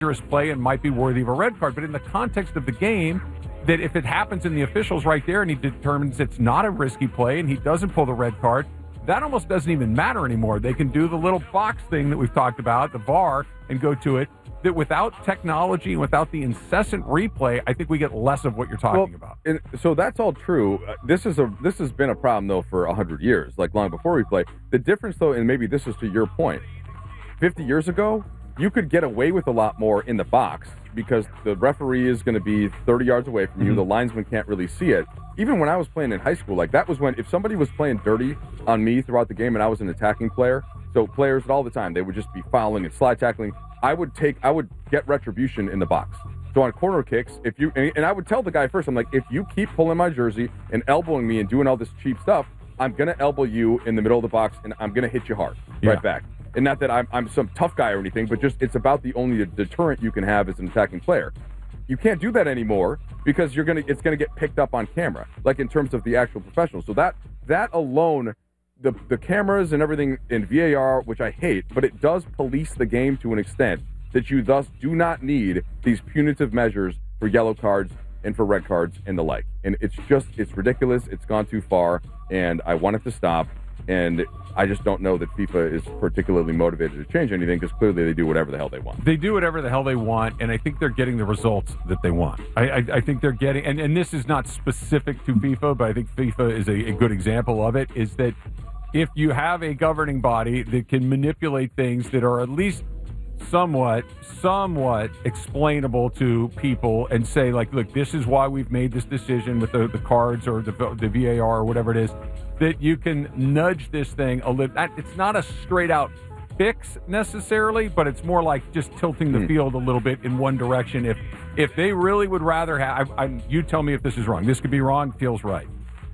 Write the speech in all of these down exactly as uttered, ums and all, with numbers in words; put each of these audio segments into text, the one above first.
dangerous play and might be worthy of a red card. But in the context of the game, that if it happens and the official's right there and he determines it's not a risky play and he doesn't pull the red card, that almost doesn't even matter anymore. They can do the little box thing that we've talked about, the V A R, and go to it. That without technology and without the incessant replay, I think we get less of what you're talking well, about. And so that's all true. Uh, this is a this has been a problem though for a hundred years, like long before replay. The difference though, and maybe this is to your point, fifty years ago, you could get away with a lot more in the box because the referee is going to be thirty yards away from you. Mm-hmm. The linesman can't really see it. Even when I was playing in high school, like that was when if somebody was playing dirty on me throughout the game and I was an attacking player, so players all the time, they would just be fouling and slide tackling. I would take, I would get retribution in the box. So on corner kicks, if you, and, and I would tell the guy first, I'm like, if you keep pulling my jersey and elbowing me and doing all this cheap stuff, I'm going to elbow you in the middle of the box and I'm going to hit you hard yeah. right back. And not that I'm, I'm some tough guy or anything, but just it's about the only deterrent you can have as an attacking player. You can't do that anymore because you're gonna it's gonna get picked up on camera, like in terms of the actual professionals. So that that alone, the the cameras and everything in V A R, which I hate, but it does police the game to an extent that you thus do not need these punitive measures for yellow cards and for red cards and the like. And it's just it's ridiculous. It's gone too far, and I want it to stop. And I just don't know that FIFA is particularly motivated to change anything because clearly they do whatever the hell they want. They do whatever the hell they want, and I think they're getting the results that they want. I, I, I think they're getting, and, and this is not specific to FIFA, but I think FIFA is a, a good example of it, is that if you have a governing body that can manipulate things that are at least somewhat, somewhat explainable to people and say, like, look, this is why we've made this decision with the, the cards or the, the V A R or whatever it is, that you can nudge this thing a little. It's not a straight-out fix necessarily, but it's more like just tilting the mm. field a little bit in one direction. If if they really would rather have, I, I, you tell me if this is wrong. This could be wrong, feels right.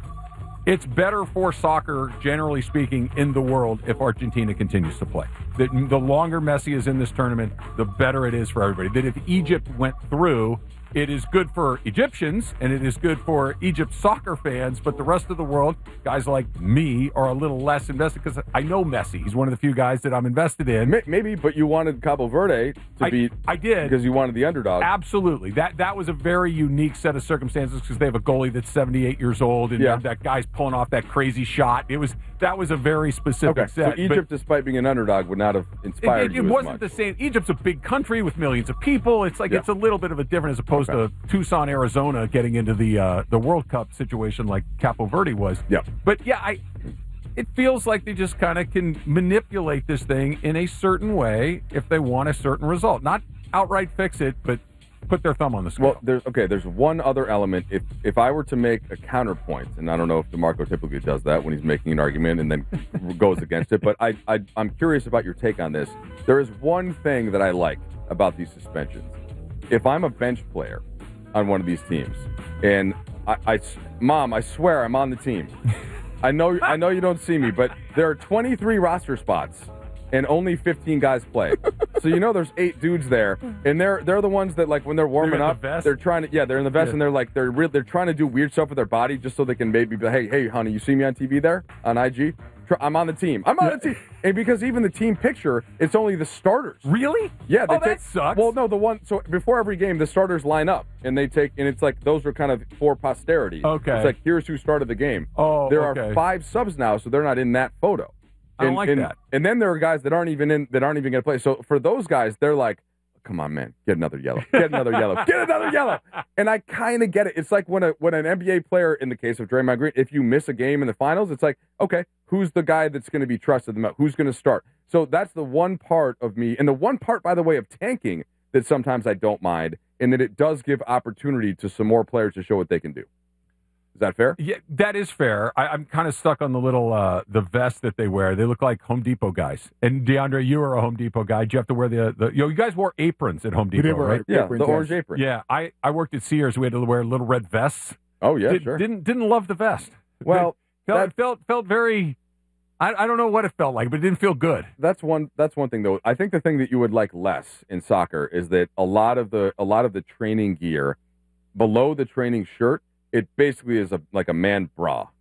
It's better for soccer, generally speaking, in the world if Argentina continues to play. The, the longer Messi is in this tournament, the better it is for everybody. That if Egypt went through, it is good for Egyptians and it is good for Egypt soccer fans, but the rest of the world, guys like me, are a little less invested because I know Messi. He's one of the few guys that I'm invested in. Maybe, but you wanted Cabo Verde to I, beat. I did. Because you wanted the underdog. Absolutely. That that was a very unique set of circumstances because they have a goalie that's seventy-eight years old and yeah. that guy's pulling off that crazy shot. It was That was a very specific okay. set. So Egypt, despite being an underdog, would not have inspired it, it, you it as wasn't much. the same. Egypt's a big country with millions of people. It's like yeah. it's a little bit of a different as opposed okay. to Tucson, Arizona, getting into the uh, the World Cup situation like Capo Verde was. Yeah. But yeah, I. It feels like they just kind of can manipulate this thing in a certain way if they want a certain result. Not outright fix it, but put their thumb on the scale. Well, there's okay. There's one other element. If if I were to make a counterpoint, and I don't know if DeMarco typically does that when he's making an argument and then goes against it, but I, I I'm curious about your take on this. There is one thing that I like about these suspensions. If I'm a bench player on one of these teams, and I, I Mom, I swear I'm on the team. I know I know you don't see me, but there are twenty-three roster spots. And only fifteen guys play. So you know there's eight dudes there. And they're they're the ones that, like, when they're warming they're up, the they're trying to, yeah, they're in the vest, yeah. and they're like, they're real, they're trying to do weird stuff with their body just so they can maybe be like, hey, hey, honey, you see me on T V there on I G? I'm on the team. I'm on yeah. the team. And because even the team picture, it's only the starters. Really? Yeah. They oh, take, that sucks. Well, no, the one, so before every game, the starters line up, and they take, and it's like, those are kind of for posterity. Okay. It's like, here's who started the game. Oh, There okay. are five subs now, so they're not in that photo. I don't and, like and, that. And then there are guys that aren't even in that aren't even going to play. So for those guys, they're like, "Come on, man, get another yellow, get another yellow, get another yellow." And I kind of get it. It's like when a when an N B A player, in the case of Draymond Green, if you miss a game in the finals, it's like, okay, who's the guy that's going to be trusted the most? Who's going to start? So that's the one part of me, and the one part, by the way, of tanking that sometimes I don't mind, and that it does give opportunity to some more players to show what they can do. Is that fair? Yeah, that is fair. I, I'm kind of stuck on the little uh, the vest that they wear. They look like Home Depot guys. And DeAndre, you were a Home Depot guy. Did you have to wear the, the you know, you guys wore aprons at Home Depot, right? Yeah, aprons, the yes. orange apron. Yeah, I, I worked at Sears. We had to wear little red vests. Oh yeah, Did, sure. Didn't didn't love the vest. Well, it felt, that- it felt felt very. I, I don't know what it felt like, but it didn't feel good. That's one. That's one thing, though. I think the thing that you would like less in soccer is that a lot of the a lot of the training gear below the training shirt, it basically is a like a man bra.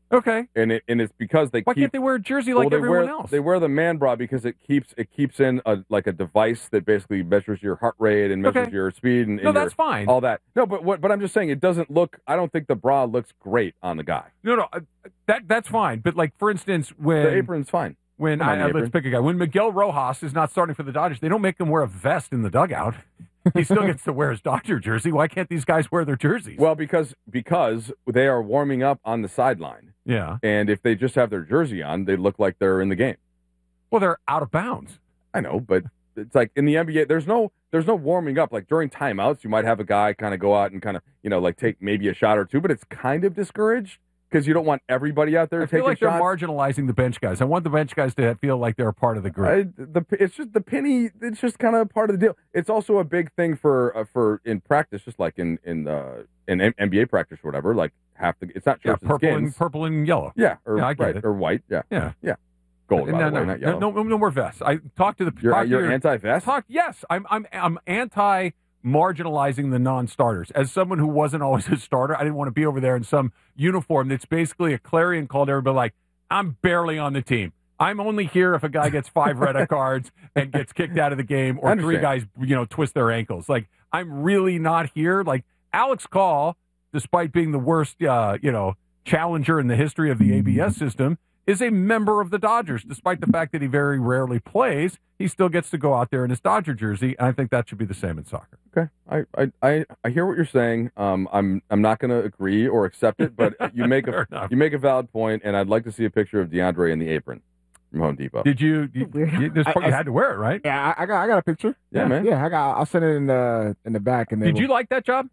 Okay. And it and it's because they Why keep can't they wear a jersey like well, they everyone wear, else? They wear the man bra because it keeps it keeps in a like a device that basically measures your heart rate and measures Okay. your speed and, and No, your- that's fine. all that. No, but what but I'm just saying it doesn't look. I don't think the bra looks great on the guy. No, no, uh, that that's fine. But like for instance, when The apron's fine. when Come on, I, the uh, let's apron. pick a guy. When Miguel Rojas is not starting for the Dodgers, they don't make him wear a vest in the dugout. He still gets to wear his Dodger jersey. Why can't these guys wear their jerseys? Well, because because they are warming up on the sideline, yeah. and if they just have their jersey on, they look like they're in the game. Well, they're out of bounds. I know, but it's like in the N B A, there's no there's no warming up. Like during timeouts, you might have a guy kind of go out and kind of you know like take maybe a shot or two, but it's kind of discouraged because you don't want everybody out there I taking feel like they're shots. marginalizing the bench guys. I want the bench guys to feel like they're a part of the group. I, the it's just the penny. It's just kind of part of the deal. It's also a big thing for uh, for in practice, just like in in uh, in N B A practice or whatever. Like half the it's not yeah, shirts and purple skins. and purple and yellow. Yeah, or Yeah, I get right, it. or white. Yeah, Yeah, yeah. Gold, by no, the way, no, not no, yellow. no, no more vests. I talked to the You're talk to you're your- anti-vest. Talk, yes, I'm I'm I'm anti marginalizing the non-starters. As someone who wasn't always a starter, I didn't want to be over there in some uniform that's basically a clarion call to everybody like, I'm barely on the team. I'm only here if a guy gets five red cards and gets kicked out of the game, or three guys, you know, twist their ankles. Like, I'm really not here. Like Alex Call, despite being the worst, uh, you know, challenger in the history of the A B S system, is a member of the Dodgers, despite the fact that he very rarely plays. He still gets to go out there in his Dodger jersey, and I think that should be the same in soccer. Okay, I, I, I, I hear what you're saying. Um, I'm I'm not going to agree or accept it, but you make Fair a enough. you make a valid point, and I'd like to see a picture of DeAndre in the apron from Home Depot. Did you? you, you this part, I- you I- had to wear it, right? Yeah, I, I got I got a picture. Yeah, man. Yeah, I got. I'll send it in the in the back. And then Did you like that job?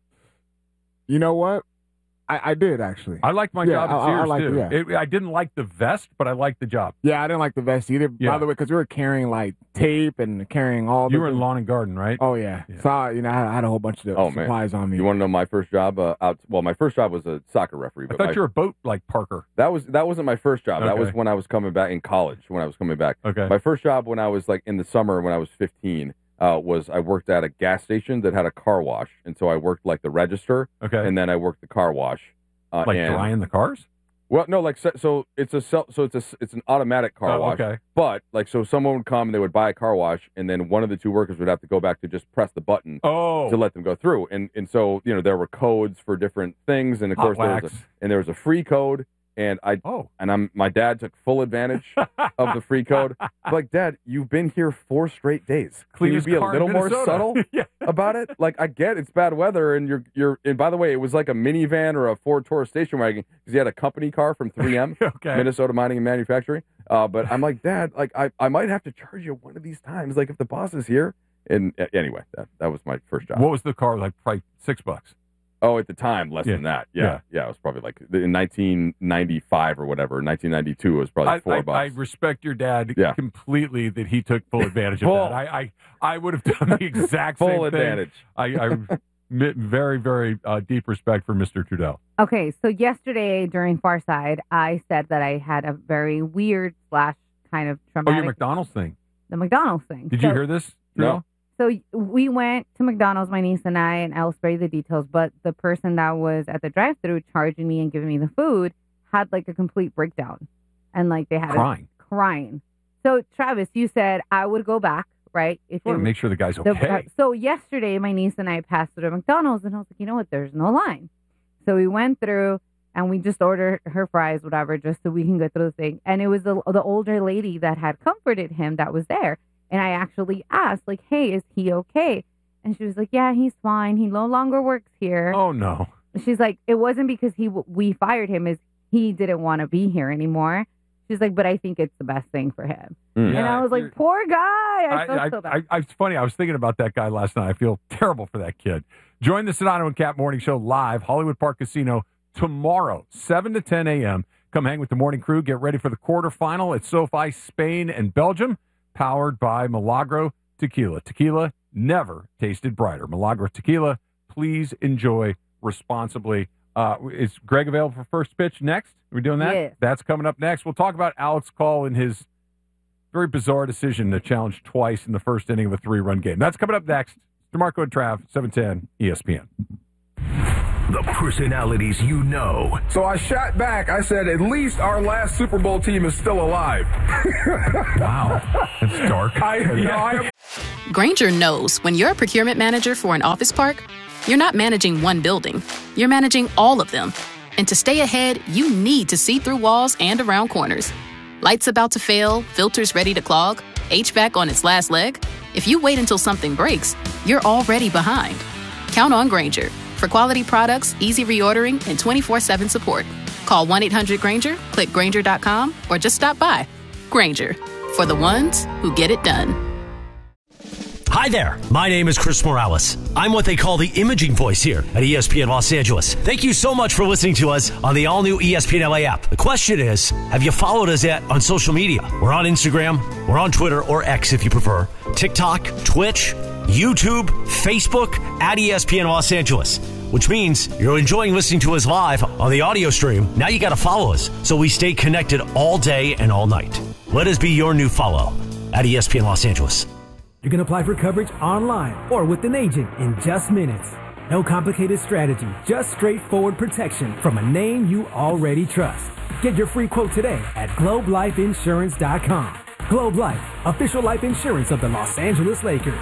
You know what? I, I did actually. I liked my Yeah, job I- at I- I Sears liked it, too. yeah. It, I didn't like the vest, but I liked the job. Yeah, I didn't like the vest either. Yeah. By the way, because we were carrying like tape and carrying all. You the were in lawn and garden, right? Oh yeah. Yeah. So I, you know, I had, I had a whole bunch of Oh, man. supplies on me. You want to know my first job? Uh, out well, my first job was a soccer referee. I But thought my, you were a boat like Parker. that was that wasn't my first job. That was Okay. when I was coming back in college. When I was coming back, Okay. my first job when I was like in the summer when I was fifteen uh, was I worked at a gas station that had a car wash, and so I worked like the register, Okay. and then I worked the car wash. Uh, like and, drying the cars? Well, no, like so, so it's a self, so it's a it's an automatic car Oh, wash. okay. But like so, someone would come and they would buy a car wash, and then one of the two workers would have to go back to just press the button Oh. to let them go through. And and so you know there were codes for different things, and of Hot course there was wax. a, and there was a free code, and I Oh. and I'm my dad took full advantage of the free code. Like, Dad, you've been here four straight days. Can you Cleanest be a car in little more Minnesota. subtle Yeah. about it? Like, I get it's bad weather, and you're you're. And by the way, it was like a minivan or a Ford Taurus station wagon because he had a company car from three M, Okay. Minnesota Mining and Manufacturing. Uh, but I'm like, Dad, like I, I might have to charge you one of these times, like if the boss is here. And uh, anyway, that that was my first job. What was the car like? Probably six bucks. Oh, at the time, less Yeah. than that. Yeah, Yeah. yeah, it was probably like in nineteen ninety-five or whatever. nineteen ninety-two it was probably I, four I, bucks. I respect your dad Yeah. completely that he took full advantage of Full. that. I, I, I would have done the exact Full same advantage. thing. I, I mi- very, very uh, deep respect for Mister Trudell. Okay, so yesterday during Farside, I said that I had a very weird slash kind of Oh, traumatic your McDonald's thing. the McDonald's thing. Did so, you hear this? No. Trudell? So we went to McDonald's, my niece and I, and I'll spare you the details. But the person that was at the drive-through charging me and giving me the food had like a complete breakdown, and like they had a- Crying. crying. So Travis, you said I would go back, right? If I want it to make sure the guy's The- okay. uh, so yesterday, my niece and I passed through McDonald's, and I was like, you know what? There's no line. So we went through, and we just ordered her fries, whatever, just so we can go through the thing. And it was the, the older lady that had comforted him that was there. And I actually asked, like, hey, is he okay? And she was like, yeah, he's fine. He no longer works here. Oh, no. She's like, it wasn't because he we fired him, is he didn't want to be here anymore. She's like, but I think it's the best thing for him. Mm. And Yeah, I was you're- like, poor guy. I, I, felt I, so bad. I, I, it's funny. I was thinking about that guy last night. I feel terrible for that kid. Join the Sedano and Cap Morning Show live, Hollywood Park Casino, tomorrow, seven to ten a.m. Come hang with the morning crew. Get ready for the quarterfinal at SoFi, Spain and Belgium, powered by Milagro Tequila. Tequila never tasted brighter. Milagro Tequila, please enjoy responsibly. Uh, is Greg available for first pitch next? Are we doing that? Yes. That's coming up next. We'll talk about Alex Call and his very bizarre decision to challenge twice in the first inning of a three-run game. That's coming up next. DeMarco and Trav, seven ten E S P N. the personalities you know. So I shot back. I said, at least our last Super Bowl team is still alive. Wow. That's dark. I, you know, I, Grainger knows when you're a procurement manager for an office park, you're not managing one building. You're managing all of them. And to stay ahead, you need to see through walls and around corners. Lights about to fail, filters ready to clog, H V A C on its last leg. If you wait until something breaks, you're already behind. Count on Grainger for quality products, easy reordering, and twenty-four seven support. Call one eight hundred Grainger, click Grainger dot com, or just stop by. Grainger, for the ones who get it done. Hi there, my name is Chris Morales. I'm what they call the imaging voice here at E S P N Los Angeles. Thank you so much for listening to us on the all-new E S P N L A app. The question is, have you followed us yet on social media? We're on Instagram, we're on Twitter, or X if you prefer, TikTok, Twitch, YouTube, Facebook, at E S P N Los Angeles. Which means you're enjoying listening to us live on the audio stream. Now you got to follow us so we stay connected all day and all night. Let us be your new follow at E S P N Los Angeles. You can apply for coverage online or with an agent in just minutes. No complicated strategy, just straightforward protection from a name you already trust. Get your free quote today at globe life insurance dot com. Globe Life, official life insurance of the Los Angeles Lakers.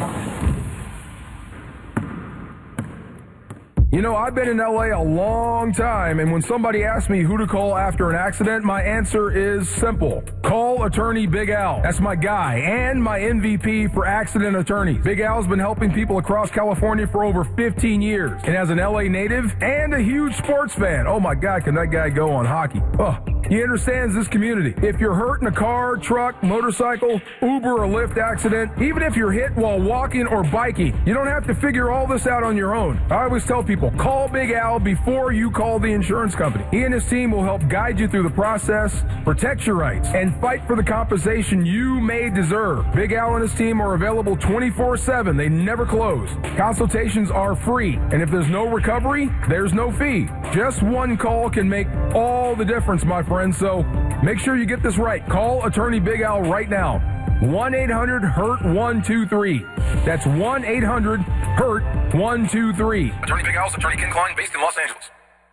You know, I've been in L A a long time, and when somebody asks me who to call after an accident, my answer is simple. Call attorney Big Al. That's my guy and my M V P for accident attorneys. Big Al's been helping people across California for over fifteen years. And as an L A native and a huge sports fan, oh my God, can that guy go on hockey? Oh, he understands this community. If you're hurt in a car, truck, motorcycle, Uber, or Lyft accident, even if you're hit while walking or biking, you don't have to figure all this out on your own. I always tell people, call Big Al before you call the insurance company. He and his team will help guide you through the process, protect your rights, and fight for the compensation you may deserve. Big Al and his team are available twenty-four seven. They never close. Consultations are free, and if there's no recovery, there's no fee. Just one call can make all the difference, my friend, so make sure you get this right. Call attorney Big Al right now. one eight hundred hurt one two three. That's one eight hundred hurt one two three. Attorney Big Al's attorney Ken Klein, based in Los Angeles.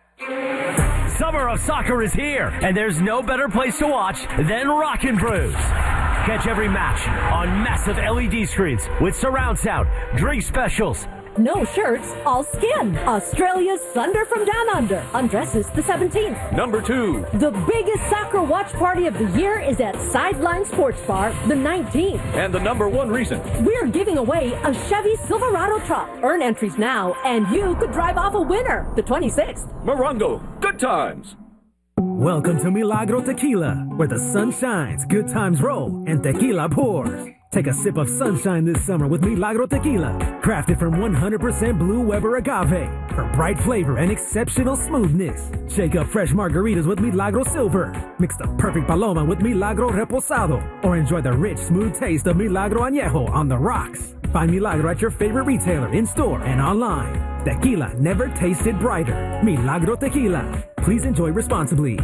Summer of soccer is here, and there's no better place to watch than Rockin' Brews. Catch every match on massive L E D screens with surround sound, drink specials. No shirts, all skin. Australia's Thunder from Down Under. Undresses the seventeenth. Number two. The biggest soccer watch party of the year is at Sideline Sports Bar, the nineteenth. And the number one reason. We're giving away a Chevy Silverado truck. Earn entries now, and you could drive off a winner, the twenty-sixth. Morongo. Good times. Welcome to Milagro Tequila, where the sun shines, good times roll, and tequila pours. Take a sip of sunshine this summer with Milagro Tequila, crafted from one hundred percent Blue Weber agave for bright flavor and exceptional smoothness. Shake up fresh margaritas with Milagro Silver. Mix the perfect paloma with Milagro Reposado, or enjoy the rich, smooth taste of Milagro Añejo on the rocks. Find Milagro at your favorite retailer, in-store and online. Tequila never tasted brighter. Milagro Tequila. Please enjoy responsibly.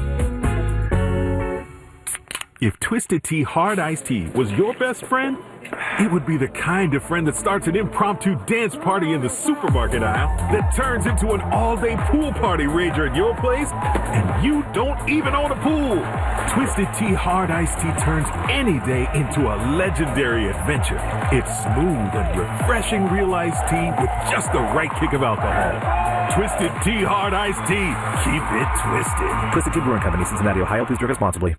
If Twisted Tea Hard Iced Tea was your best friend, it would be the kind of friend that starts an impromptu dance party in the supermarket aisle that turns into an all-day pool party rager at your place, and you don't even own a pool. Twisted Tea Hard Iced Tea turns any day into a legendary adventure. It's smooth and refreshing real iced tea with just the right kick of alcohol. Twisted Tea Hard Iced Tea. Keep it twisted. Twisted Tea Brewing Company, Cincinnati, Ohio. Please drink responsibly.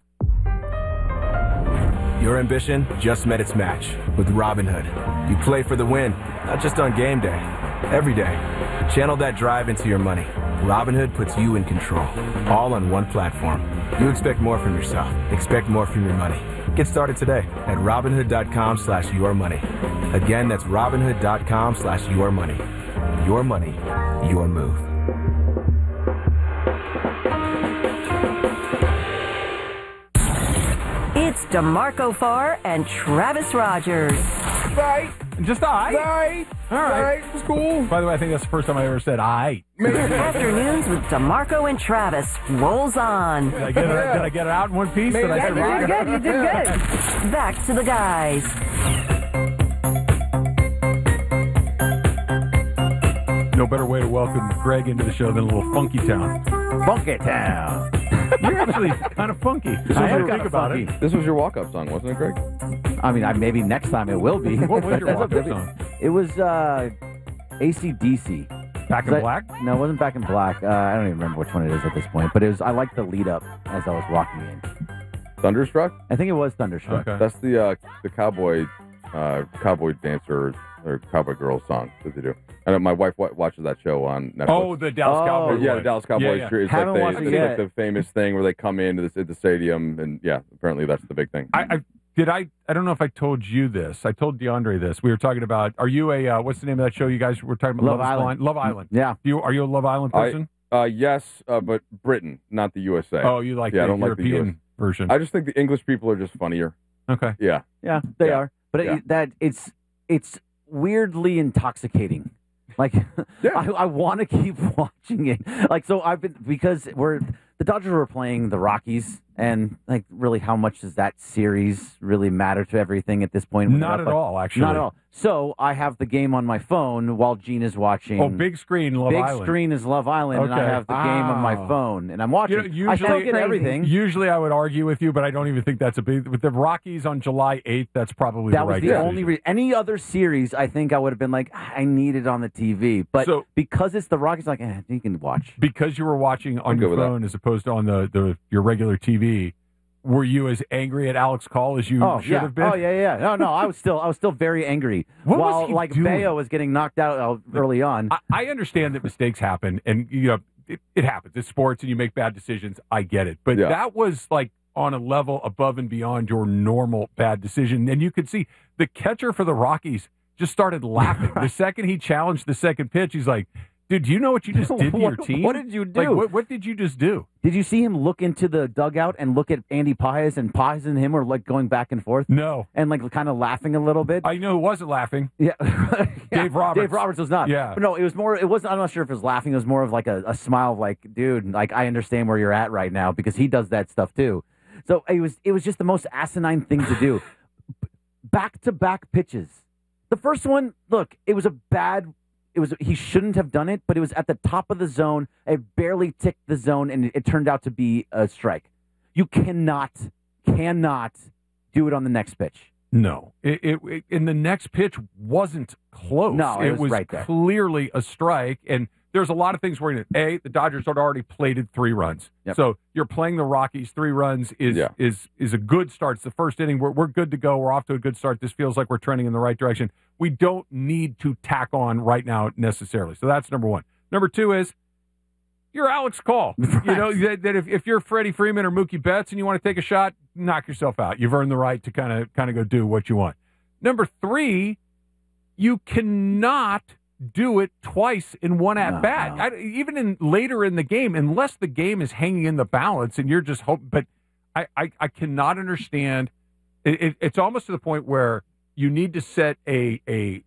Your ambition just met its match with Robinhood. You play for the win, not just on game day, every day. Channel that drive into your money. Robinhood puts you in control, all on one platform. You expect more from yourself. Expect more from your money. Get started today at Robinhood.com slash your money. Again, that's Robinhood.com slash your money. Your money, your move. It's DeMarco Farr and Travis Rogers. Right. Just I. Right. All right. Right. It's cool. By the way, I think that's the first time I ever said I. Afternoons with DeMarco and Travis rolls on. Did I get it, did I get it out in one piece? Did I Yeah, say you rock? did good. You did good. Back to the guys. No better way to welcome Greg into the show than a little Funky Town. Funky Town. You're actually kind of funky. This I was am your, kinda think about funky. it. This was your walk-up song, wasn't it, Greg? I mean, I, maybe next time it will be. What was your That's walk-up okay. song? It was uh, A C D C. Back in I- Black? No, it wasn't Back in Black. Uh, I don't even remember which one it is at this point. But it was. I liked the lead up as I was walking in. Thunderstruck? I think it was Thunderstruck. Okay. That's the uh, the cowboy uh, cowboy dancer or cowboy girl song that they do. I know my wife w- watches that show on Netflix. Oh, the Dallas Oh, Cowboys. yeah, the Dallas Cowboys. Yeah, yeah. It's Haven't like, watched they, it it's yet. like the famous thing where they come into the, the stadium, and yeah, apparently that's the big thing. I, I did I I don't know if I told you this. I told DeAndre this. We were talking about. Are you a uh, what's the name of that show? You guys were talking about Love Love is Island. Blind? Love Island. Yeah. Do you are you a Love Island I- person? Uh, yes, uh, but Britain, not the U S A. Oh, you like yeah, the I don't like the U S. European version? I just think the English people are just funnier. Okay. Yeah. Yeah, they Yeah. are. But Yeah. it, that it's it's weirdly intoxicating. Like Yeah. I, I want to keep watching it. Like so, I've been because we're the Dodgers were playing the Rockies, and like really, how much does that series really matter to everything at this point? Not at Like, all, actually. Not at all. So I have the game on my phone while Gene is watching. Oh, big screen Love big Island. screen is Love Island, and I Okay. have the game on my Ah. phone, and I'm watching. You know, I still usually- get everything. Usually, I would argue with you, but I don't even think that's a big. With the Rockies on July eighth, that's probably That the was right the decision. only re- any other series I think I would have been like, "Ah, I need it on the T V, but So- because it's the Rockies, like eh, you can watch. because you were watching on I'm your good with that. phone as opposed to on the, the your regular T V. Were you as angry at Alex Call as you Oh should yeah, have been? oh yeah, yeah. No, no, I was still I was still very angry. What was While he like doing? Bayo was getting knocked out uh, early on. I, I understand that mistakes happen, and you know it, it happens. It's sports, and you make bad decisions. I get it, but Yeah. that was like on a level above and beyond your normal bad decision. And you could see the catcher for the Rockies just started laughing the second he challenged the second pitch. He's like, "Dude, do you know what you just did to your What- team? what did you Like, do? what, what did you just do?" Did you see him look into the dugout and look at Andy Paez, and Paez and him were like going back and forth No, and like kind of laughing a little bit? I know who wasn't laughing. Yeah. Dave Roberts. Dave Roberts was not. Yeah. But no, it was more, it wasn't, I'm not sure if it was laughing. It was more of like a, a smile of like, dude, like, I understand where you're at right now because he does that stuff too. So it was, it was just the most asinine thing to do. Back to back pitches. The first one, look, it was a bad, it was, he shouldn't have done it, but it was at the top of the zone. It barely ticked the zone and it, it turned out to be a strike. You cannot, cannot do it on the next pitch. No, it, it, it and the next pitch wasn't close. No, it was right there. clearly a strike. And there's a lot of things where you know, a the Dodgers had already plated three runs, Yep. so you're playing the Rockies. Three runs is Yeah. is is a good start. It's the first inning. We're we're good to go. We're off to a good start. This feels like we're trending in the right direction. We don't need to tack on right now necessarily. So that's number one. Number two is you're Alex Call. You know that, that if, if you're Freddie Freeman or Mookie Betts and you want to take a shot, knock yourself out. You've earned the right to kind of kind of go do what you want. Number three, you cannot do it twice in one at No, bat. no. I, even in later in the game, unless the game is hanging in the balance and you're just hope. But I I, I cannot understand. It, it, it's almost to the point where you need to set a a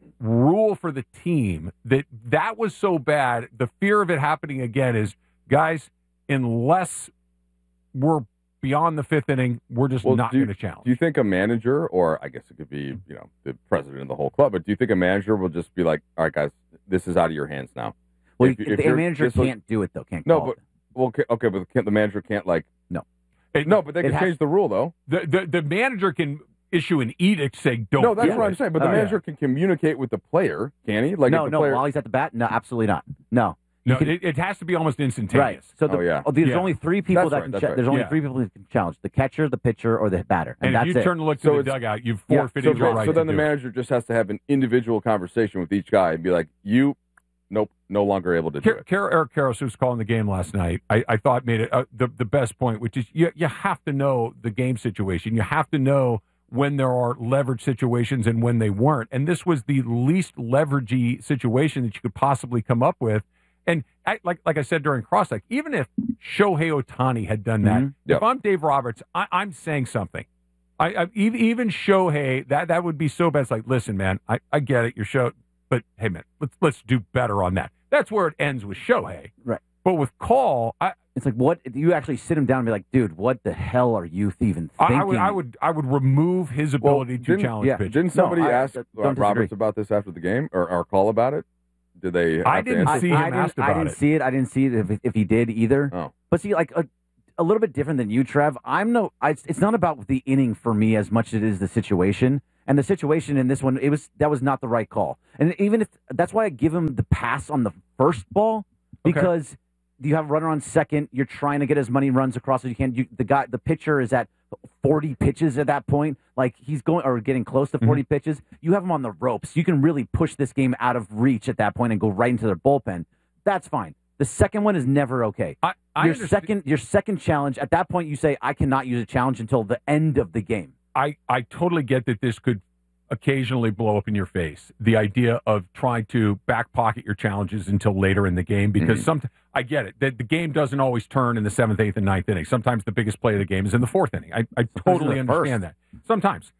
rule for the team that that was so bad. The fear of it happening again is, guys, unless we're beyond the fifth inning, we're just Well, not do you- going to challenge. Do you think a manager, or I guess it could be, you know, the president of the whole club, but do you think a manager will just be like, all right, guys, this is out of your hands now? Well, If- you- if the you're- manager this was- can't do it though. Can't No, call but it. well, okay, okay, but can't, the manager can't like no, It- no, but they it can has- change the rule though. the, the the manager can issue an edict saying don't. No, that's do what it. I'm saying. But the Oh, yeah. manager can communicate with the player, can he? Like no, if the no. player, While he's at the bat, no, absolutely not. No, No, You can- it, it has to be almost instantaneous. right. So the, Oh, yeah. oh, there's Yeah. only three people That's that right, can. that's cha- right. There's only Yeah. three people that can challenge: the catcher, the pitcher, or the batter, and, And, that's if you it. turn to look to So the it's- dugout, you've Yeah, forfeited so, your so right then to the do manager just has to have an individual conversation with each guy and be like, you, nope, no longer able to do Car- it. Car- Eric Karros, who was calling the game last night, I, I thought made it uh, the, the best point, which is you, you have to know the game situation. You have to know when there are leverage situations and when they weren't. And this was the least leveragey situation that you could possibly come up with. And I, like like I said during cross, like even if Shohei Ohtani had done that, Mhm. Yep. if I'm Dave Roberts, I, I'm saying something. I, I even even Shohei, that that would be so bad. It's like, listen, man, I, I get it, you're show, but hey, man, let's let's do better on that. That's where it ends with Shohei. Right. But with Call, I It's like what you actually sit him down and be like, dude, what the hell are you even I, thinking? I would I would I would remove his ability to didn't- challenge yeah, pitches. Didn't somebody No, I- ask don't uh, disagree. Roberts about this after the game or, or call about it? Did they? I have to didn't answer? see him I didn't, asked I about didn't it. see it. I didn't see it if, if he did either. Oh. But see, like a, a little bit different than you, Trev. I'm no. I, it's not about the inning for me as much as it is the situation. And the situation in this one, it was that was not the right call. And even if that's why I give him the pass on the first ball because you have a runner on second. You're trying to get as many runs across as you can. You, the guy, the pitcher is at forty pitches at that point. Like he's going or getting close to forty mm-hmm. pitches. You have him on the ropes. You can really push this game out of reach at that point and go right into their bullpen. That's fine. The second one is never okay. I, I your understand. second, your second challenge at that point, you say I cannot use a challenge until the end of the game. I, I totally get that this could occasionally blow up in your face. The idea of trying to back pocket your challenges until later in the game, because mm-hmm. some I get it. The, the game doesn't always turn in the seventh, eighth, and ninth inning. Sometimes the biggest play of the game is in the fourth inning. I, I totally understand that. Sometimes.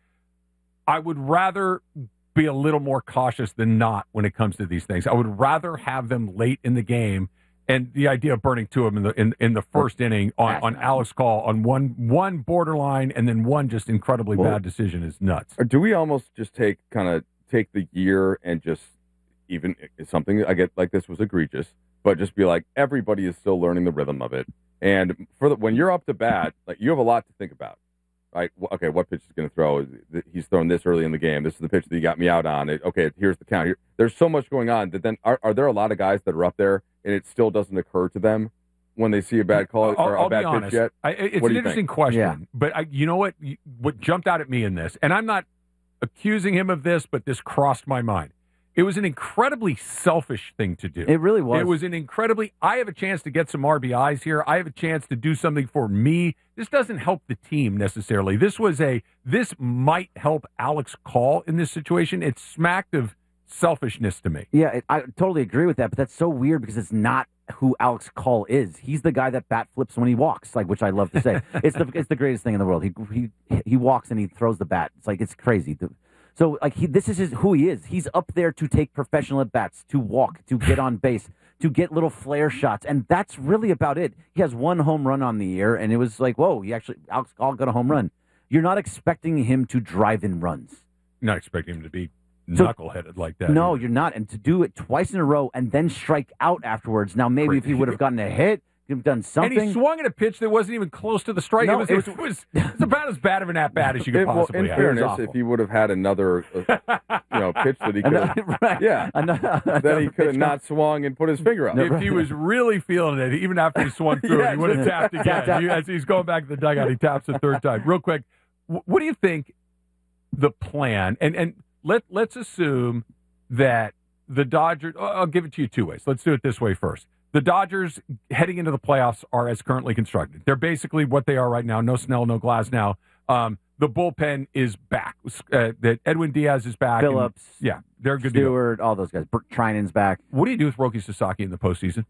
I would rather be a little more cautious than not when it comes to these things. I would rather have them late in the game. And the idea of burning two of them in the in, in the first inning on, on Alex Call on one one borderline and then one just incredibly well, bad decision is nuts. Or do we almost just take kind of take the year and just even something I get like this was egregious, but just be like everybody is still learning the rhythm of it. And for the, when you're up to bat, like you have a lot to think about. Right? Okay, what pitch is going to throw? He's thrown this early in the game. This is the pitch that he got me out on. It, okay, here's the count. Here, there's so much going on that then are, are there a lot of guys that are up there and it still doesn't occur to them when they see a bad call I'll, or a I'll bad be honest. pitch yet? I, it's what an do you interesting think? question, Yeah. but I, you know what? What jumped out at me in this, and I'm not accusing him of this, but this crossed my mind. It was an incredibly selfish thing to do. It really was. It was an incredibly, I have a chance to get some R B Is here. I have a chance to do something for me. This doesn't help the team necessarily. This was a, this might help Alex Call in this situation. It smacked of selfishness to me. Yeah, it, I totally agree with that, but that's so weird because it's not who Alex Call is. He's the guy that bat flips when he walks, like which I love to say. it's the it's the greatest thing in the world. He he he walks and he throws the bat. It's like it's crazy. So, like, he, this is his, who he is. He's up there to take professional at-bats, to walk, to get on base, to get little flare shots, and that's really about it. He has one home run on the year, and it was like, whoa, he actually, Alex Call got a home run. You're not expecting him to drive in runs. You're not expecting him to be So- knuckleheaded like that. No, either. you're not. And to do it twice in a row and then strike out afterwards. Now, maybe if he would have gotten a hit, he'd have done something. And he swung at a pitch that wasn't even close to the strike. No, it, was, it it, was- was, it, was, it was about as bad of an at-bat as you could It- well, possibly in have. fairness, if he would have had another, uh, you know, pitch that he could, have, right. yeah, Another- that he could have pitch not swung and put his finger up. If he was really feeling it, even after he swung through Yeah, it, he would have just- tapped again. Tap, tap. He- as he's going back to the dugout, he taps the third time. Real quick, wh- what do you think the plan, and, and let, let's assume that the Dodgers, I'll give it to you two ways. Let's do it this way first. The Dodgers heading into the playoffs are as currently constructed. They're basically what they are right now. No Snell, no Glass now. Um, the bullpen is back. Uh, that Edwin Diaz is back. and- Phillips, yeah, they're good to go. Stewart, all those guys. Br- Trinan's back. What do you do with Roki Sasaki in the postseason?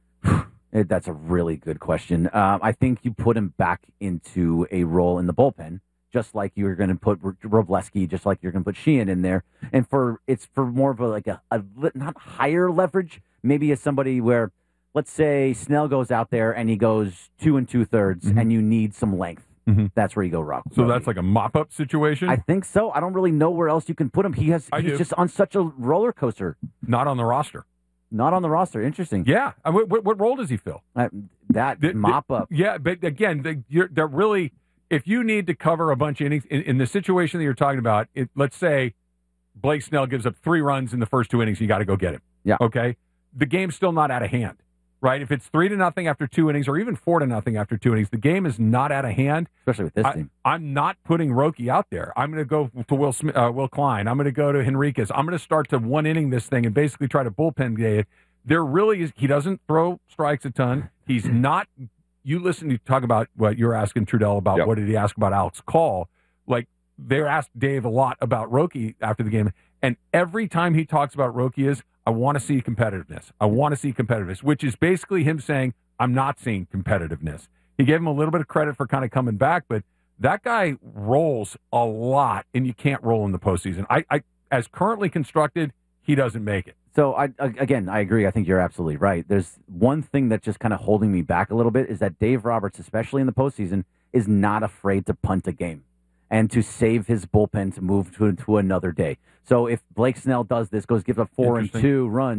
Eh, That's a really good question. Um, I think you put him back into a role in the bullpen, just like you were going to put R- Robleski, just like you're going to put Sheehan in there. And for it's for more of a like a, a li- not higher leverage, maybe as somebody where, let's say Snell goes out there and he goes two and two thirds, Mhm. and you need some length. Mhm. That's where you go rock. So that's like a mop-up situation? I think so. I don't really know where else you can put him. He has I he's do. just on such a roller coaster. Not on the roster. Not on the roster. Interesting. Yeah. I mean, what, what role does he fill? Uh, that The- the- mop up. Yeah, but again, the, you're, they're really, if you need to cover a bunch of innings, in, in the situation that you're talking about, it, let's say Blake Snell gives up three runs in the first two innings, you got to go get him. Yeah. Okay? The game's still not out of hand, right? If it's three to nothing after two innings or even four to nothing after two innings, the game is not out of hand. Especially with this I, team. I'm not putting Roki out there. I'm going to go to Will Smith, uh, Will Klein. I'm going to go to Henriquez. I'm going to start to one inning this thing and basically try to bullpen day it. There really is. He doesn't throw strikes a ton. He's not. You listen to talk about what you're asking Trudell about. Yep. What did he ask about Alex Call? Like they asked Dave a lot about Roki after the game, and every time he talks about Roki is, I want to see competitiveness. I want to see competitiveness, which is basically him saying, I'm not seeing competitiveness. He gave him a little bit of credit for kind of coming back, but that guy rolls a lot, and you can't roll in the postseason. I, I as currently constructed, he doesn't make it. So, I, again, I agree. I think you're absolutely right. There's one thing that's just kind of holding me back a little bit is that Dave Roberts, especially in the postseason, is not afraid to punt a game and to save his bullpen to move to, to another day. So if Blake Snell does this, goes give up four and Interesting. two runs,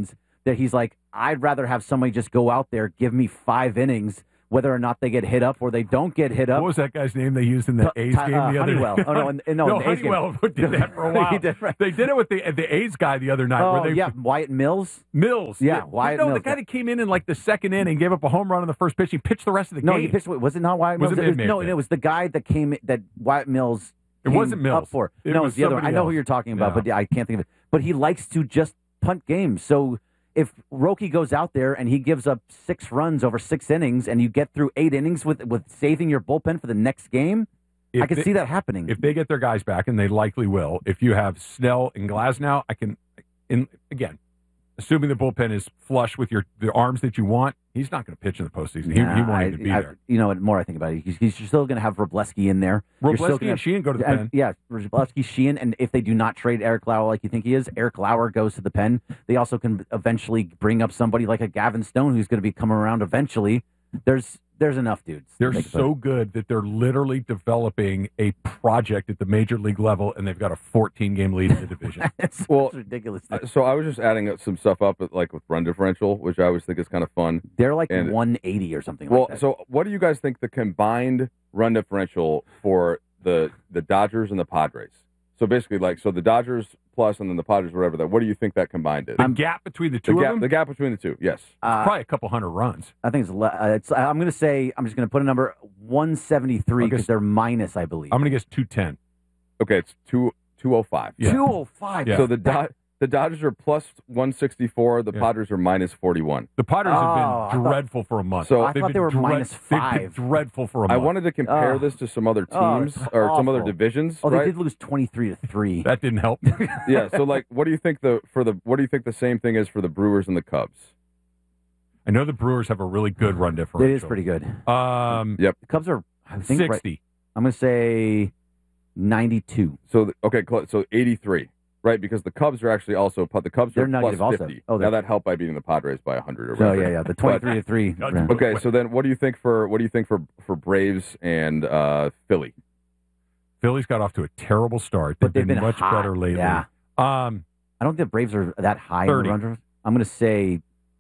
that he's like, I'd rather have somebody just go out there, give me five innings, whether or not they get hit up or they don't get hit up. What was that guy's name they used in the T- A's Ty- game uh, the other Honeywell. day? Oh, no, in- in- no, no in the A's game. Honeywell did that for a while. He did, right. They did it with the the A's guy the other night. Oh, where they, yeah, Wyatt Mills? Mills. Yeah, Wyatt no, Mills. the guy that came in in like the second inning, gave up a home run on the first pitch. He pitched the rest of the No, game. he pitched. Was it not Wyatt Was Mills? it was, mid- no, mid- it was the guy that came in- that Wyatt Mills. It came wasn't Mills. Up for. It no, was it's the other one. I somebody know who else. you're talking about, Yeah. but I can't think of it. But he likes to just punt games. So if Roki goes out there and he gives up six runs over six innings, and you get through eight innings with with saving your bullpen for the next game, If I can they- see that happening. If they get their guys back, and they likely will, if you have Snell and Glasnow, I can, in again, assuming the bullpen is flush with your the arms that you want, he's not going to pitch in the postseason. He, he Nah, won't I- even be I- there. You know, the more I think about it, he's, he's still going to have Robleski in there. You're still Robleski gonna and Sheehan go to the and- pen. Yeah, Robleski, Sheehan, and if they do not trade Eric Lauer like you think he is, Eric Lauer goes to the pen. They also can eventually bring up somebody like a Gavin Stone who's going to be coming around eventually. There's there's enough dudes. They're Think about so it. good that they're literally developing a project at the major league level, and they've got a fourteen game lead in the division. it's, Well, it's ridiculous. Uh, So I was just adding up some stuff up, like with run differential, which I always think is kind of fun. They're like And- one eighty or something Well, like that. so what do you guys think the combined run differential for the the Dodgers and the Padres? So basically, like, so the Dodgers plus and then the Padres, whatever that. What do you think that combined is? The gap between the two the of gap, them, the gap between the two. Yes. Uh, probably a couple hundred runs. I think it's, le- uh, it's I'm going to say, I'm just going to put a number one seventy-three because they're minus, I believe. I'm going to guess two ten. Okay, it's two two oh five. Yeah. two oh five. Yeah. So the Do- the Dodgers are plus one sixty-four. The Yeah. Padres are minus forty-one. The Padres Oh, I have thought- been dreadful for a month. So- I They've thought been they were dread- minus they've been five. dreadful for a I month. wanted to compare Oh. this to some other Oh, teams it's or some other awful. divisions. Oh, they right? did lose twenty-three to three. That didn't help. Yeah. So, like, what do you think the for the what do you think the same thing is for the Brewers and the Cubs? I know the Brewers have a really good run differential. It is pretty good. Um, Yep. The Cubs are, I think, right- sixty. I'm going to say ninety-two. So the, okay, cl- so eighty-three, right? Because the Cubs are actually also the Cubs They're are negative plus also. fifty. Oh, now they're- that helped by beating the Padres by hundred or Oh, whatever. yeah, yeah. The But- twenty-three to three. But- Okay, so then what do you think for what do you think for for Braves and uh, Philly? Philly's got off to a terrible start. But they've been, been much hot. better lately. Yeah. Um, I don't think the Braves are that high in thirty. the run difference. I'm going to say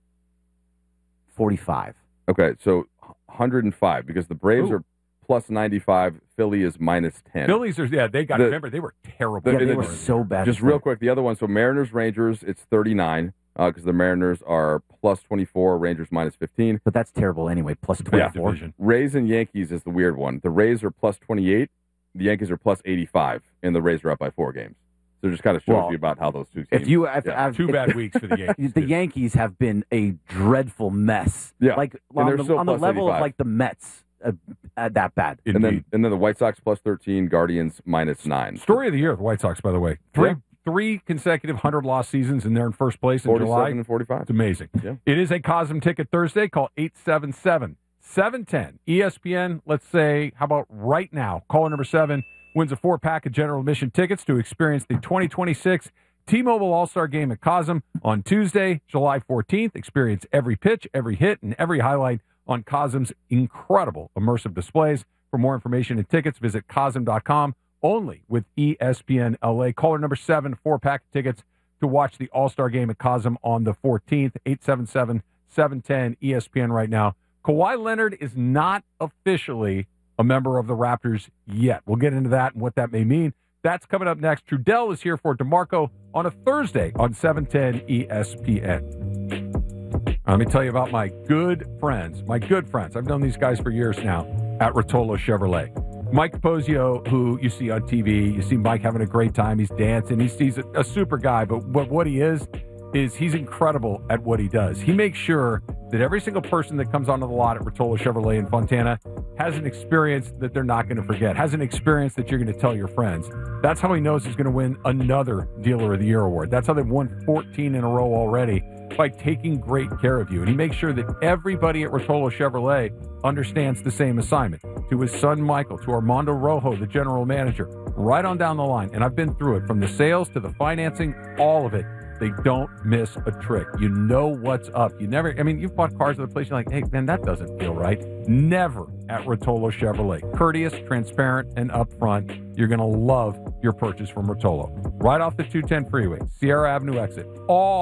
forty-five. Okay, so one hundred five because the Braves Ooh. are plus ninety-five. Philly is minus ten. Phillies are yeah. They got The- remember they were terrible. the- Yeah, they the- were so bad. Just real quick, the other one. So Mariners Rangers, it's thirty-nine because the Mariners are plus twenty-four, Rangers minus fifteen. But that's terrible anyway. Plus Yeah. twenty-four. Division. Rays and Yankees is the weird one. The Rays are plus twenty-eight, the Yankees are plus eighty-five, and the Rays are up by four games. So it just kind of shows Well, you about how those two teams. If you, if, yeah. if- Two if- bad weeks for the Yankees. The Yankees have been a dreadful mess. Yeah. like And on they're the, still on the plus level of eighty-five. like the Mets, uh, uh, that bad. and Indeed. then and then the White Sox plus thirteen, Guardians minus nine. Story of the year, the White Sox, by the way. Three Yeah. three consecutive hundred loss seasons, and they're in first place in forty-seven July. and forty-five. It's amazing. Yeah. It is a Cosm Ticket Thursday. Call eight seven seven, seven one zero E S P N. Let's say, how about right now? Caller number seven wins a four pack of general admission tickets to experience the twenty twenty-six T-Mobile All-Star Game at Cosm on Tuesday, July fourteenth. Experience every pitch, every hit, and every highlight on Cosm's incredible immersive displays. For more information and tickets, visit cosm dot com. Only with E S P N L A. Caller number seven, four-pack tickets to watch the All-Star Game at Cosm on the fourteenth. eight seven seven, seven one zero E S P N right now. Kawhi Leonard is not officially a member of the Raptors yet. We'll get into that and what that may mean. That's coming up next. Trudell is here for DeMarco on a Thursday on seven ten E S P N. Let me tell you about my good friends. My good friends. I've known these guys for years now at Rotolo Chevrolet. Mike Posio, who you see on T V, you see Mike having a great time. He's dancing. He's, he's a, a super guy, but, but what he is, is he's incredible at what he does. He makes sure that every single person that comes onto the lot at Rotolo Chevrolet in Fontana has an experience that they're not going to forget, has an experience that you're going to tell your friends. That's how he knows he's going to win another Dealer of the Year award. That's how they've won fourteen in a row already, by taking great care of you. And he makes sure that everybody at Rotolo Chevrolet understands the same assignment. To his son, Michael, to Armando Rojo, the general manager, right on down the line. And I've been through it, from the sales to the financing, all of it. They don't miss a trick. You know what's up. You never, I mean, you've bought cars at the place, you're like, hey, man, that doesn't feel right. Never at Rotolo Chevrolet. Courteous, transparent, and upfront. You're going to love your purchase from Rotolo. Right off the two ten freeway, Sierra Avenue exit. All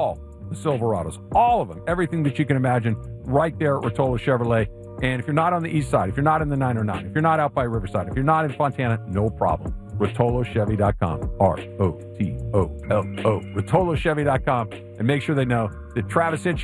the Silverados, all of them, everything that you can imagine, right there at Rotolo Chevrolet. And if you're not on the east side, if you're not in the nine oh nine, if you're not out by Riverside, if you're not in Fontana, no problem. Rotolo Chevy dot com, R O T O L O, Rotolo Chevy dot com, and make sure they know that Travis sent you.